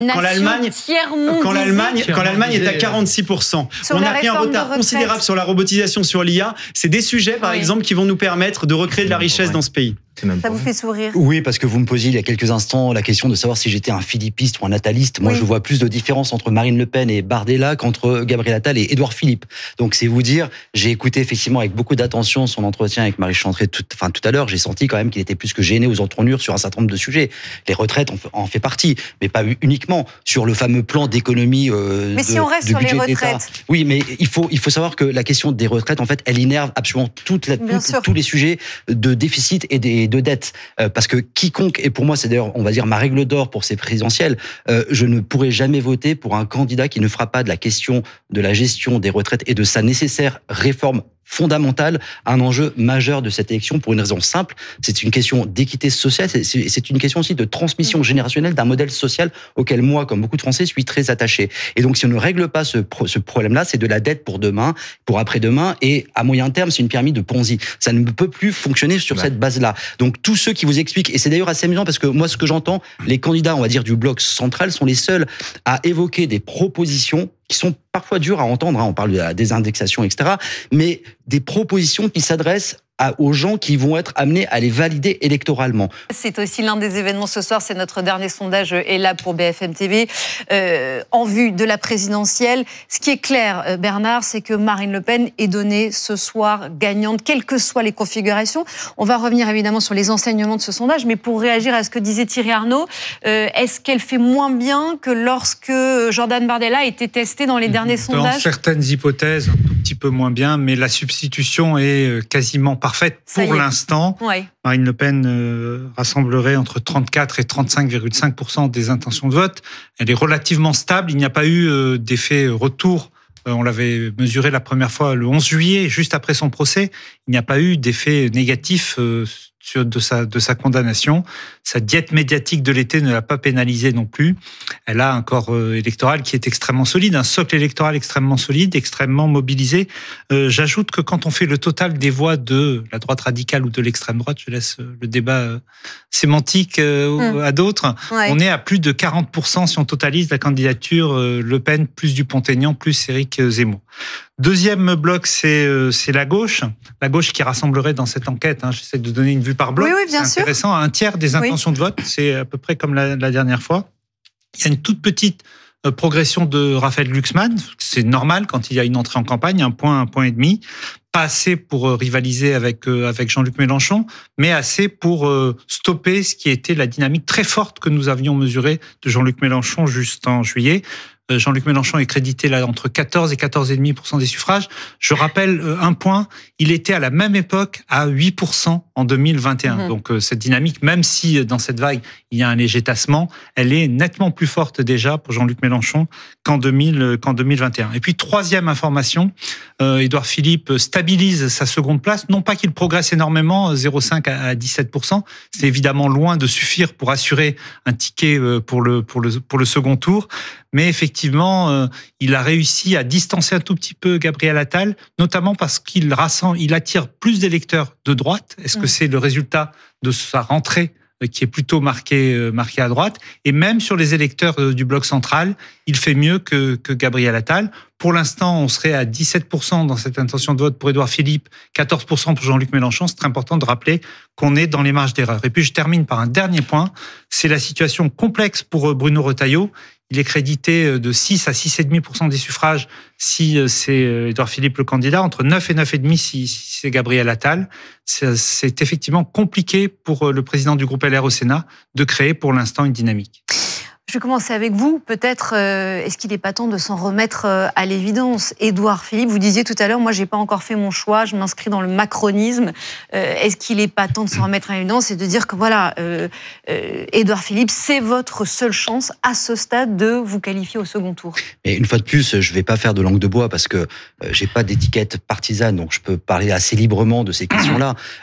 Quand l'Allemagne est à 46%. On a pris un retard considérable sur la robotisation, sur l'IA. C'est des sujets, par exemple, qui vont nous permettre de recréer de la richesse dans ce pays. Ça vous fait sourire? Oui, parce que vous me posiez il y a quelques instants la question de savoir si j'étais un philippiste ou un nataliste. Moi, je vois plus de différence entre Marine Le Pen et Bardella qu'entre Gabriel Attal et Édouard Philippe. Donc, c'est vous dire, j'ai écouté effectivement avec beaucoup d'attention son entretien avec Marie Chantrey tout à l'heure. J'ai senti quand même qu'il était plus que gêné aux entournures sur un certain nombre de sujets. Les retraites en fait partie, mais pas uniquement sur le fameux plan d'économie. Mais si on reste sur les retraites. Oui, mais il faut savoir que la question des retraites, en fait, elle innerve absolument tous les sujets de déficit et de dette. Parce que quiconque, et pour moi c'est d'ailleurs, on va dire, ma règle d'or pour ces présidentielles, je ne pourrai jamais voter pour un candidat qui ne fera pas de la question de la gestion des retraites et de sa nécessaire réforme fondamentale, un enjeu majeur de cette élection pour une raison simple, c'est une question d'équité sociale, c'est une question aussi de transmission générationnelle d'un modèle social auquel moi, comme beaucoup de Français, suis très attaché. Et donc si on ne règle pas ce problème-là, c'est de la dette pour demain, pour après-demain, et à moyen terme, c'est une pyramide de Ponzi. Ça ne peut plus fonctionner sur cette base-là. Donc tous ceux qui vous expliquent, et c'est d'ailleurs assez amusant parce que moi ce que j'entends, les candidats, on va dire, du bloc central sont les seuls à évoquer des propositions qui sont parfois dures à entendre, on parle de la désindexation, etc., mais des propositions qui s'adressent aux gens qui vont être amenés à les valider électoralement. C'est aussi l'un des événements ce soir, c'est notre dernier sondage est là pour BFM TV, en vue de la présidentielle. Ce qui est clair, Bernard, c'est que Marine Le Pen est donnée ce soir gagnante, quelles que soient les configurations. On va revenir évidemment sur les enseignements de ce sondage, mais pour réagir à ce que disait Thierry Arnaud, est-ce qu'elle fait moins bien que lorsque Jordan Bardella a été testé dans les derniers sondages? Dans certaines hypothèses, un tout petit peu moins bien, mais la substitution est quasiment parfaite pour l'instant. Ouais. Marine Le Pen rassemblerait entre 34 et 35,5% des intentions de vote. Elle est relativement stable. Il n'y a pas eu d'effet retour. On l'avait mesuré la première fois le 11 juillet, juste après son procès. Il n'y a pas eu d'effet négatif de sa condamnation. Sa diète médiatique de l'été ne l'a pas pénalisée non plus. Elle a un corps électoral qui est extrêmement solide, un socle électoral extrêmement solide, extrêmement mobilisé. J'ajoute que quand on fait le total des voix de la droite radicale ou de l'extrême droite, je laisse le débat sémantique à d'autres, on est à plus de 40% si on totalise la candidature Le Pen plus Dupont-Aignan plus Éric Zemmour. Deuxième bloc, c'est la gauche qui rassemblerait dans cette enquête, j'essaie de donner une vue par bloc, oui, bien c'est intéressant, un tiers des intentions de vote, c'est à peu près comme la dernière fois. Il y a une toute petite progression de Raphaël Glucksmann, c'est normal quand il y a une entrée en campagne, un point et demi, pas assez pour rivaliser avec Jean-Luc Mélenchon, mais assez pour stopper ce qui était la dynamique très forte que nous avions mesurée de Jean-Luc Mélenchon juste en juillet. Jean-Luc Mélenchon est crédité là entre 14 et 14,5% des suffrages. Je rappelle un point, il était à la même époque à 8% en 2021. Donc cette dynamique, même si dans cette vague il y a un léger tassement, elle est nettement plus forte déjà pour Jean-Luc Mélenchon qu'en 2021. Et puis troisième information, Édouard Philippe stabilise sa seconde place. Non pas qu'il progresse énormément, 0,5 à 17%. C'est évidemment loin de suffire pour assurer un ticket pour le second tour. Mais effectivement, il a réussi à distancer un tout petit peu Gabriel Attal, notamment parce qu'il attire plus d'électeurs de droite. Est-ce que c'est le résultat de sa rentrée qui est plutôt marqué à droite? Et même sur les électeurs du bloc central, il fait mieux que Gabriel Attal. Pour l'instant, on serait à 17% dans cette intention de vote pour Édouard Philippe, 14% pour Jean-Luc Mélenchon. C'est très important de rappeler qu'on est dans les marges d'erreur. Et puis je termine par un dernier point, c'est la situation complexe pour Bruno Retailleau. Il est crédité de 6 à 6,5% des suffrages si c'est Édouard Philippe le candidat, entre 9 et 9,5 si c'est Gabriel Attal. C'est effectivement compliqué pour le président du groupe LR au Sénat de créer pour l'instant une dynamique. Je vais commencer avec vous. Peut-être, est-ce qu'il n'est pas temps de s'en remettre à l'évidence? Édouard Philippe, vous disiez tout à l'heure, moi, je n'ai pas encore fait mon choix, je m'inscris dans le macronisme. Est-ce qu'il n'est pas temps de s'en remettre à l'évidence et de dire que voilà, Édouard Philippe, c'est votre seule chance à ce stade de vous qualifier au second tour? Et une fois de plus, je ne vais pas faire de langue de bois parce que je n'ai pas d'étiquette partisane, donc je peux parler assez librement de ces questions-là.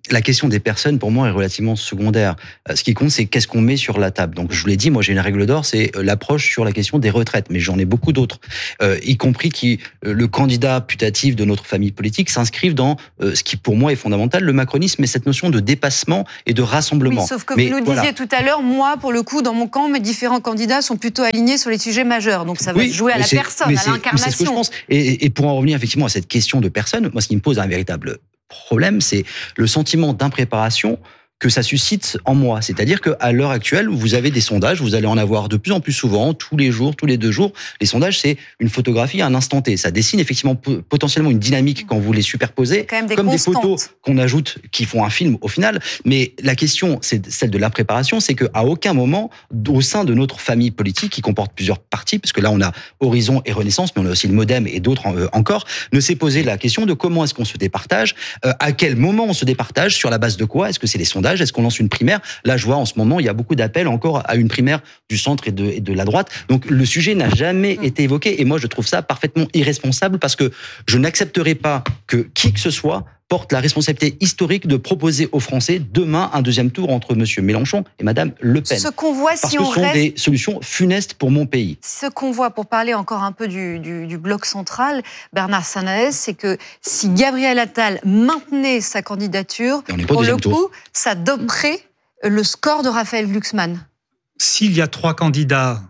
la question des personnes, pour moi, est relativement secondaire. Ce qui compte, c'est qu'est-ce qu'on met sur la table. Donc, je vous l'ai dit, moi, j'ai une règle d'or, c'est l'approche sur la question des retraites. Mais j'en ai beaucoup d'autres, y compris le candidat putatif de notre famille politique s'inscrivent dans ce qui, pour moi, est fondamental, le macronisme et cette notion de dépassement et de rassemblement. Oui, sauf que vous nous disiez tout à l'heure, moi, pour le coup, dans mon camp, mes différents candidats sont plutôt alignés sur les sujets majeurs. Donc, ça va se jouer à la personne, à l'incarnation. C'est ce que je pense. Et pour en revenir effectivement à cette question de personne, moi, ce qui me pose un véritable problème, c'est le sentiment d'impréparation que ça suscite en moi. C'est-à-dire qu'à l'heure actuelle, vous avez des sondages, vous allez en avoir de plus en plus souvent, tous les jours, tous les 2 jours. Les sondages, c'est une photographie à un instant T. Ça dessine effectivement potentiellement une dynamique quand vous les superposez, comme des photos qu'on ajoute qui font un film au final. Mais la question, c'est celle de l'impréparation, c'est qu'à aucun moment, au sein de notre famille politique, qui comporte plusieurs partis, parce que là, on a Horizon et Renaissance, mais on a aussi le Modem et d'autres encore, ne s'est posé la question de comment est-ce qu'on se départage, à quel moment on se départage, sur la base de quoi, est-ce que c'est les sondages, est-ce qu'on lance une primaire? Là, je vois en ce moment, il y a beaucoup d'appels encore à une primaire du centre et de la droite. Donc, le sujet n'a jamais été évoqué. Et moi, je trouve ça parfaitement irresponsable parce que je n'accepterai pas que qui que ce soit porte la responsabilité historique de proposer aux Français demain un deuxième tour entre M. Mélenchon et Mme Le Pen. Ce qu'on voit, parce que ce sont des solutions funestes pour mon pays. Ce qu'on voit, pour parler encore un peu du bloc central, Bernard Sananès, c'est que si Gabriel Attal maintenait sa candidature, pour le coup, ça doperait le score de Raphaël Glucksmann. S'il y a 3 candidats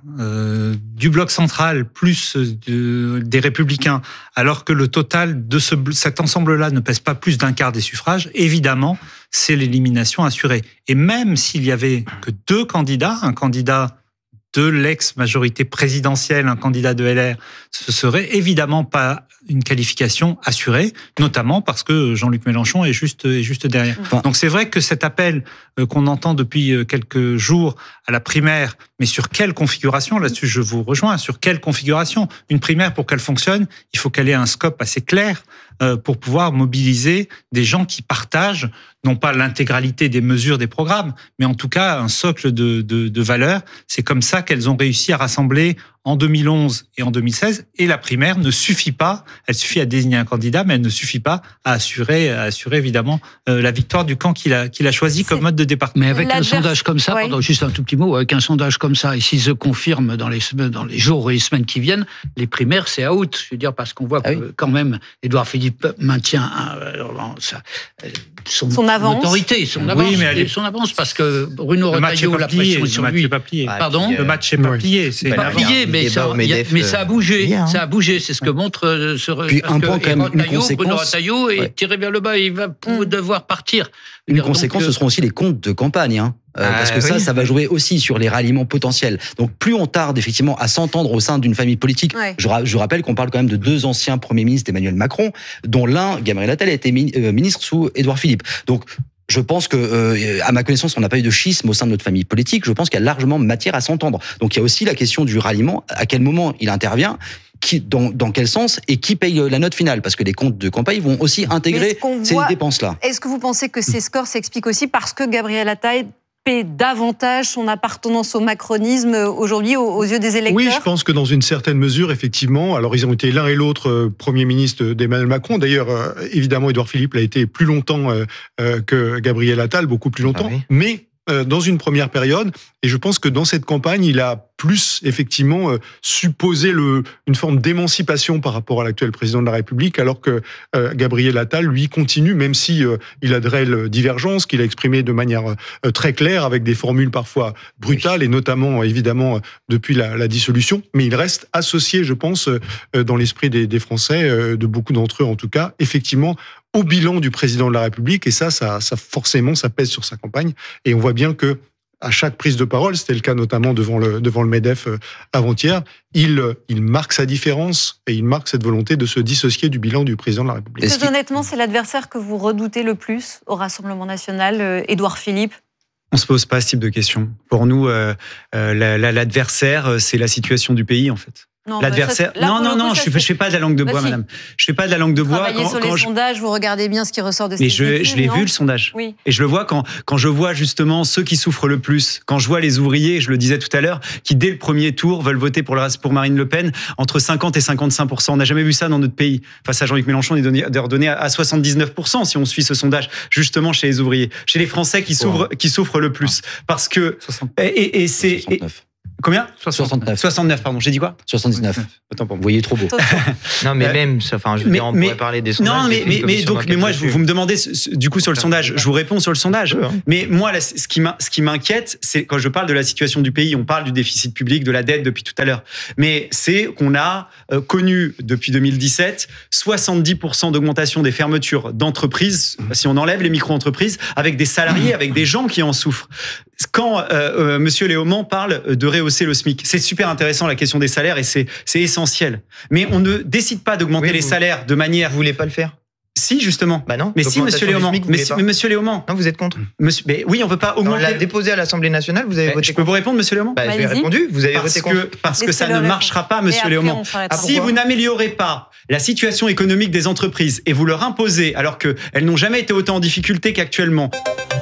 du bloc central plus des Républicains, alors que le total de cet ensemble-là ne pèse pas plus d'1/4 des suffrages, évidemment, c'est l'élimination assurée. Et même s'il y avait que 2 candidats, un candidat de l'ex-majorité présidentielle, un candidat de LR, ce serait évidemment pas une qualification assurée, notamment parce que Jean-Luc Mélenchon est juste derrière. Donc c'est vrai que cet appel qu'on entend depuis quelques jours à la primaire, mais sur quelle configuration, là-dessus je vous rejoins, sur quelle configuration? Une primaire, pour qu'elle fonctionne, il faut qu'elle ait un scope assez clair pour pouvoir mobiliser des gens qui partagent non pas l'intégralité des mesures des programmes, mais en tout cas un socle de valeurs. C'est comme ça qu'elles ont réussi à rassembler en 2011 et en 2016. Et la primaire ne suffit pas. Elle suffit à désigner un candidat, mais elle ne suffit pas à assurer évidemment la victoire du camp qu'il a choisi comme mode de départ. Mais avec un sondage comme ça, pardon, juste un tout petit mot, avec un sondage comme ça, et s'il se confirme dans les jours et les semaines qui viennent, les primaires, c'est out. Je veux dire, parce qu'on voit que quand même, Édouard Philippe maintient son avance. Autorité, son avance, parce que Bruno Retailleau, la pression est sur lui. Pardon, le match n'est pas plié. C'est pas plié, mais ça a bougé. Ça a bougé, c'est ce que montre Puis un point quand même, une conséquence. Bruno Retailleau est tiré vers le bas, il va devoir partir. Une conséquence, ce seront aussi les comptes de campagne, parce que ça va jouer aussi sur les ralliements potentiels. Donc plus on tarde effectivement à s'entendre au sein d'une famille politique, je rappelle qu'on parle quand même de 2 anciens premiers ministres d'Emmanuel Macron, dont l'un, Gabriel Attal, a été ministre sous Édouard Philippe. Donc je pense que, à ma connaissance, on n'a pas eu de schisme au sein de notre famille politique. Je pense qu'il y a largement matière à s'entendre. Donc il y a aussi la question du ralliement, à quel moment il intervient, dans quel sens et qui paye la note finale, parce que les comptes de campagne vont aussi intégrer ces dépenses-là. Est-ce que vous pensez que ces scores s'expliquent aussi parce que Gabriel Attal paie davantage son appartenance au macronisme aujourd'hui aux yeux des électeurs? Oui, je pense que dans une certaine mesure, effectivement. Alors, ils ont été l'un et l'autre Premier ministre d'Emmanuel Macron. D'ailleurs, évidemment, Édouard Philippe l'a été plus longtemps que Gabriel Attal, beaucoup plus longtemps. Mais dans une première période, et je pense que dans cette campagne, il a plus effectivement supposé une forme d'émancipation par rapport à l'actuel président de la République, alors que Gabriel Attal, lui, continue, même si il a de réelles divergences, qu'il a exprimées de manière très claire, avec des formules parfois brutales, et notamment, évidemment, depuis la dissolution, mais il reste associé, je pense, dans l'esprit des Français, de beaucoup d'entre eux en tout cas, effectivement, au bilan du président de la République, et ça forcément, ça pèse sur sa campagne, et on voit bien que à chaque prise de parole, c'était le cas notamment devant le MEDEF avant-hier, il marque sa différence et il marque cette volonté de se dissocier du bilan du président de la République. Très honnêtement, c'est l'adversaire que vous redoutez le plus au Rassemblement national, Édouard Philippe? On ne se pose pas ce type de questions. Pour nous, l'adversaire, c'est la situation du pays, en fait. l'adversaire. Non, je fais pas de la langue de bois, madame. Je fais pas de la langue de bois. Travaillez sur les sondages, vous regardez bien ce qui ressort de ces études. Mais je l'ai vu, le sondage. Oui. Et je le vois quand je vois justement ceux qui souffrent le plus. Quand je vois les ouvriers, je le disais tout à l'heure, qui dès le premier tour veulent voter pour Marine Le Pen, entre 50 et 55%. On n'a jamais vu ça dans notre pays. Face à Jean-Luc Mélenchon, il est redonné à 79% si on suit ce sondage, justement chez les ouvriers. Chez les Français qui souffrent le plus. Parce que... 60. Et c'est... 69. Combien ? 69, pardon. J'ai dit quoi ? 79. Autant pour vous voyez trop beau. Non, mais même, enfin, je veux dire, on pourrait parler des sondages. Non, mais moi, vous me demandez du coup sur le sondage. Je vous réponds sur le sondage. Mais moi, là, ce qui m'inquiète, c'est quand je parle de la situation du pays, on parle du déficit public, de la dette depuis tout à l'heure. Mais c'est qu'on a connu depuis 2017 70% d'augmentation des fermetures d'entreprises, si on enlève les micro-entreprises, avec des salariés, avec des gens qui en souffrent. Quand Monsieur Léaumont parle de rehausser le SMIC, c'est super intéressant la question des salaires et c'est essentiel. Mais on ne décide pas d'augmenter les salaires de manière... Vous voulez pas le faire ? Si, justement. Bah non. Mais si, Monsieur Léaumont. Mais Monsieur Léaumont. Non, vous êtes contre. Mais oui, on veut pas augmenter. On l'a déposé à l'Assemblée nationale, vous avez voté contre. Je peux vous répondre, Monsieur Léaumont ? Bah, j'ai répondu, vous avez voté contre. Parce que ça ne marchera pas, Monsieur Léaumont. Si vous n'améliorez pas la situation économique des entreprises et vous leur imposez, alors qu'elles n'ont jamais été autant en difficulté qu'actuellement,